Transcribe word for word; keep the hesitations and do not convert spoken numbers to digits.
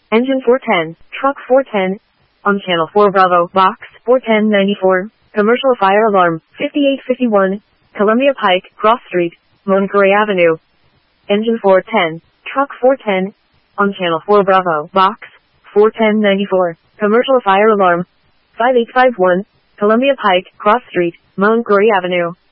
Engine four ten, truck four ten, on channel four Bravo, box four ten ninety-four, commercial fire alarm fifty-eight fifty-one, Columbia Pike, Cross Street, Montgomery Avenue. Engine four ten, truck four ten, on channel four Bravo, box four ten ninety-four, commercial fire alarm five eight five one, Columbia Pike, Cross Street, Montgomery Avenue.